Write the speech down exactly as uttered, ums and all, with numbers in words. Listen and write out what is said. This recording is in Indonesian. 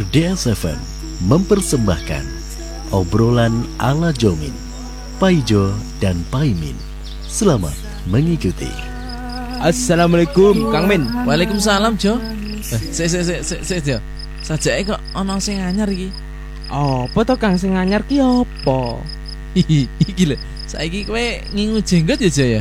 D S F M mempersembahkan obrolan ala Jomin, Paijo dan Paimin. Selamat mengikuti. Assalamualaikum Kang Min. Waalaikumsalam Jo. Eh, se se se se se Jo. Sajake kok ana sing anyar iki. Apa to Kang sing anyar ki apa? Iki lho, saiki kowe ngingu jenggot ya Jo ya?